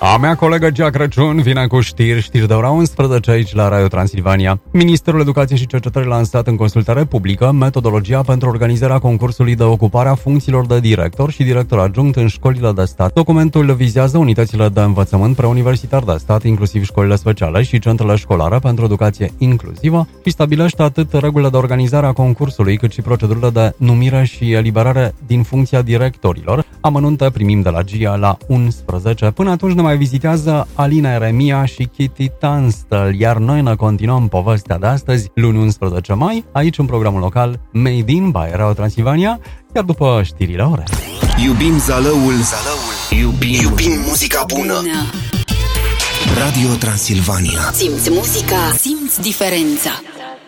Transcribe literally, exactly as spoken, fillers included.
A mea colegă Gea Crăciun vine cu știri, știri de ora unsprezece aici la Radio Transilvania. Ministerul Educației și Cercetării a lansat în consultare publică metodologia pentru organizarea concursului de ocupare a funcțiilor de director și director adjunct în școlile de stat. Documentul vizează unitățile de învățământ preuniversitar de stat, inclusiv școlile speciale și centrele școlare pentru educație inclusivă și stabilește atât regulile de organizare a concursului, cât și procedurile de numire și eliberare din funcția directorilor. Amănunte primim de la Gia la unsprezece. Până atunci ne mai vizitează Alina Eremia și Kitty Tunstall, iar noi ne continuăm povestea de astăzi, luni unsprezece mai, aici în programul local Made in by Radio Transilvania, iar după știrile ore. Iubim Zalăul, Zalăul. Iubim, Iubim muzica bună. Radio Transilvania. Simți muzica, simți diferența.